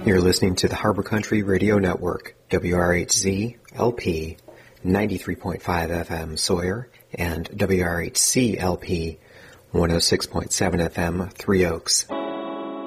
You're listening to the Harbor Country Radio Network, WRHZ LP 93.5 FM Sawyer and WRHC LP 106.7 FM Three Oaks.